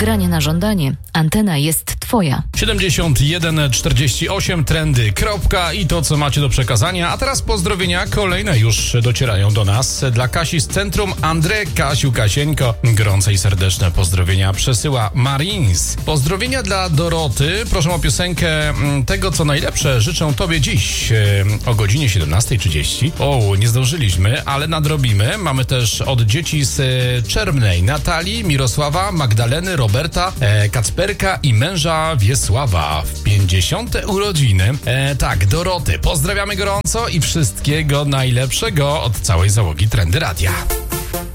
Nagranie na żądanie. Antena jest Twoja. 7148 trendy. I to, co macie do przekazania. A teraz pozdrowienia kolejne już docierają do nas. Dla Kasi z centrum André, Kasiu, Kasieńko. Gorące i serdeczne pozdrowienia przesyła Marines. Pozdrowienia dla Doroty. Proszę o piosenkę Tego, co najlepsze. Życzę Tobie dziś o godzinie 17:30. O, nie zdążyliśmy, ale nadrobimy. Mamy też od dzieci z Czermnej. Natalii, Mirosława, Magdaleny, Roberta, Kacperka i męża Wiesława w 50. urodziny. Tak, Doroty. Pozdrawiamy gorąco i wszystkiego najlepszego od całej załogi Trendy Radia.